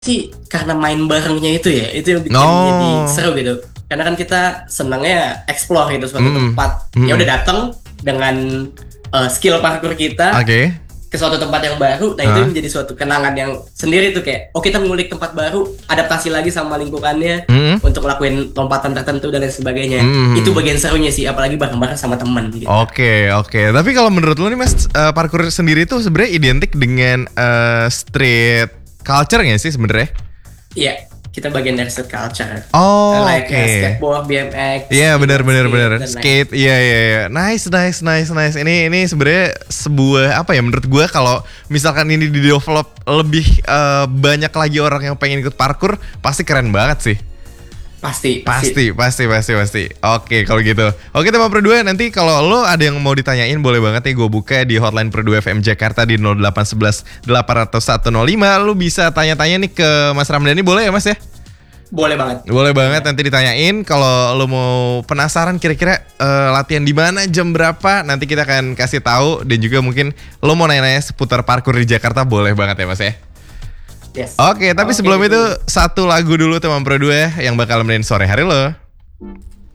sih karena main barengnya itu ya, itu yang bikin jadi seru gitu. Karena kan kita senangnya explore gitu suatu tempat. Ya udah datang dengan skill parkour kita ke suatu tempat yang baru. Nah itu menjadi suatu kenangan yang sendiri tuh kayak, kita mengulik tempat baru, adaptasi lagi sama lingkungannya untuk ngelakuin lompatan tertentu dan lain sebagainya. Itu bagian serunya sih, apalagi bareng-bareng sama teman gitu. Oke. Tapi kalau menurut lu nih Mas, parkour sendiri tuh sebenarnya identik dengan street culture nggak sih sebenarnya? Iya, kita bagian dari street culture. Oke. Skateboard, BMX. Iya, benar. Skate, iya. Nice. Ini sebenarnya sebuah apa ya, menurut gue kalau misalkan ini di develop lebih banyak lagi orang yang pengen ikut parkour, pasti keren banget sih. Pasti. Oke, kalau gitu. Oke, teman Pro 2, nanti kalau lo ada yang mau ditanyain boleh banget nih gue buka di hotline Pro 2 FM Jakarta di 0811 800 105. Lo bisa tanya-tanya nih ke Mas Ramdhani, boleh ya Mas ya? Boleh banget Nanti ditanyain. Kalau lo mau penasaran kira-kira latihan di mana, jam berapa, nanti kita akan kasih tahu. Dan juga mungkin lo mau nanya-nanya seputar parkour di Jakarta, boleh banget ya Mas ya? Yes. Oke, tapi sebelum itu satu lagu dulu teman Pro 2 yang bakal nemenin sore hari lo.